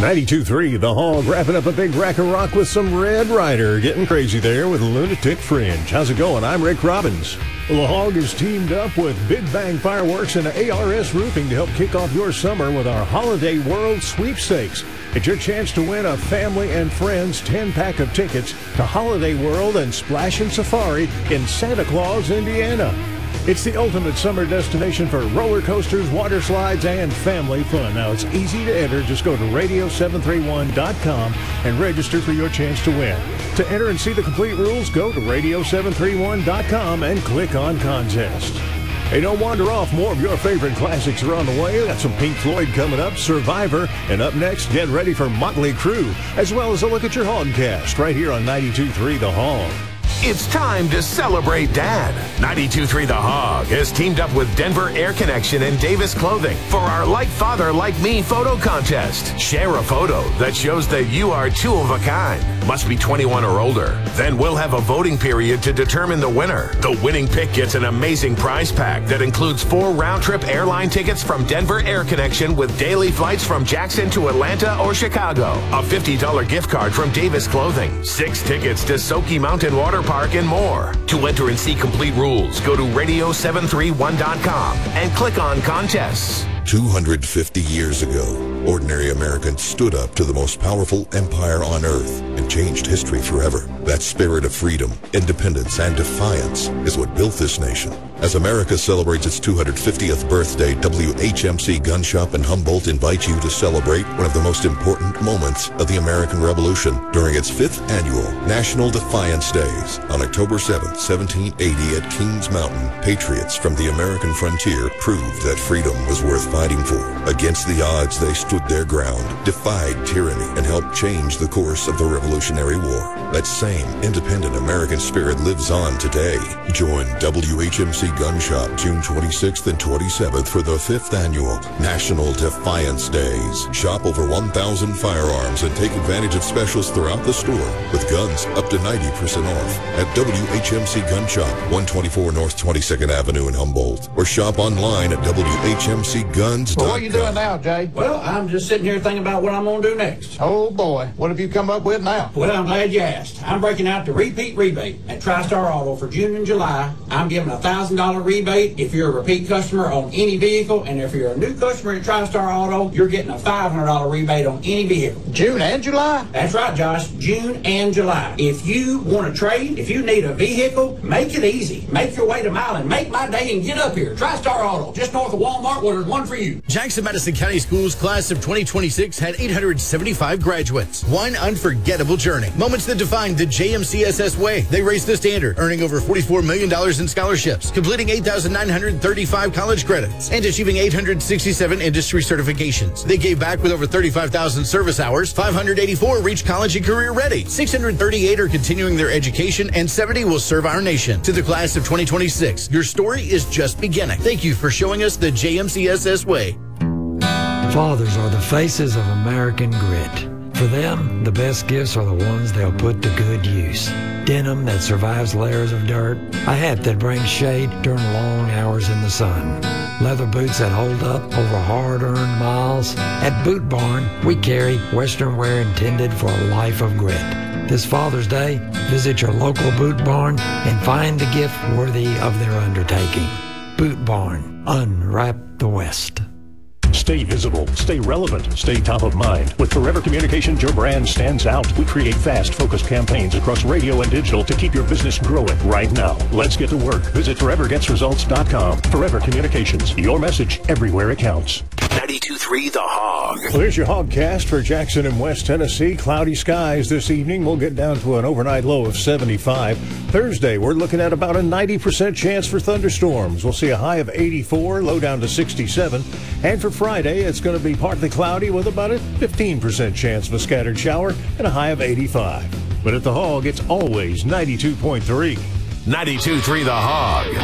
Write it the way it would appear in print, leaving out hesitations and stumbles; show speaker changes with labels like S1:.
S1: 92.3 The Hog, wrapping up a big rack of rock with some Red Rider. Getting crazy there with Lunatic Fringe. How's it going? I'm Rick Robbins. Well, the Hog is teamed up with Big Bang Fireworks and ARS Roofing to help kick off your summer with our Holiday World Sweepstakes. It's your chance to win a family and friends 10-pack of tickets to Holiday World and Splash and Safari in Santa Claus, Indiana. It's the ultimate summer destination for roller coasters, water slides, and family fun. Now, it's easy to enter. Just go to radio731.com and register for your chance to win. To enter and see the complete rules, go to radio731.com and click on Contest. Hey, don't wander off. More of your favorite classics are on the way. We got some Pink Floyd coming up, Survivor, and up next, get ready for Motley Crue, as well as a look at your Hogcast right here on 92.3 The Hog.
S2: It's time to celebrate Dad. 92.3 The Hog has teamed up with Denver Air Connection and Davis Clothing for our Like Father, Like Me photo contest. Share a photo that shows that you are two of a kind. Must be 21 or older. Then we'll have a voting period to determine the winner. The winning pick gets an amazing prize pack that includes 4 round-trip airline tickets from Denver Air Connection with daily flights from Jackson to Atlanta or Chicago. A $50 gift card from Davis Clothing. 6 tickets to Soaky Mountain Water Park and more. To enter and see complete rules, go to radio731.com and click on Contests.
S3: 250 years ago, ordinary Americans stood up to the most powerful empire on earth and changed history forever. That spirit of freedom, independence, and defiance is what built this nation. As America celebrates its 250th birthday, WHMC Gun Shop in Humboldt invites you to celebrate one of the most important moments of the American Revolution during its 5th annual National Defiance Days. On October 7th, 1780 at Kings Mountain, patriots from the American frontier proved that freedom was worth fighting for. Against the odds, they stood their ground, defied tyranny, and helped change the course of the Revolutionary War. That same independent American spirit lives on today. Join WHMC Gun Shop June 26th and 27th for the 5th annual National Defiance Days. Shop over 1,000 firearms and take advantage of specials throughout the store with guns up to 90% off at WHMC Gun Shop, 124 North 22nd Avenue in Humboldt, or shop online at WHMCGuns.com.
S4: Well, what are you doing now, Jay?
S5: Well, I'm just sitting here thinking about what I'm going to do next.
S4: Oh, boy. What have you come up with now?
S5: Well, I'm glad you asked. I'm breaking out the repeat rebate at TriStar Auto for June and July. I'm giving a $1,000 rebate if you're a repeat customer on any vehicle, and if you're a new customer at TriStar Auto, you're getting a $500 rebate on any vehicle.
S4: June and July?
S5: That's right, Josh. June and July. If you want to trade, if you need a vehicle, make it easy. Make your way to Milan. Make my day and get up here. TriStar Auto, just north of Walmart, where there's one for you.
S6: Jackson-Madison County Schools class of 2026 had 875 graduates. One unforgettable journey. Moments that defined the JMCSS way. They raised the standard, earning over $44 million in scholarships, completing 8,935 college credits, and achieving 867 industry certifications. They gave back with over 35,000 service hours. 584 reached college and career ready. 638 are continuing their education, and 70 will serve our nation. To the class of 2026, your story is just beginning. Thank you for showing us the JMCSS way.
S7: Fathers are the faces of American grit. For them, the best gifts are the ones they'll put to good use. Denim that survives layers of dirt, a hat that brings shade during long hours in the sun, leather boots that hold up over hard-earned miles. At Boot Barn, we carry Western wear intended for a life of grit. This Father's Day, visit your local Boot Barn and find the gift worthy of their undertaking. Boot Barn, unwrap the West.
S1: Stay visible, stay relevant, stay top of mind. With Forever Communications, your brand stands out. We create fast, focused campaigns across radio and digital to keep your business growing right now. Let's get to work. Visit forevergetsresults.com. Forever Communications, your message everywhere it counts.
S2: 92.3 The Hog.
S1: Well, here's your Hogcast for Jackson and West Tennessee. Cloudy skies this evening. We'll get down to an overnight low of 75. Thursday, we're looking at about a 90% chance for thunderstorms. We'll see a high of 84, low down to 67. And for Friday, it's going to be partly cloudy with about a 15% chance of a scattered shower and a high of 85. But at the Hog, it's always 92.3.
S2: 92.3 The Hog.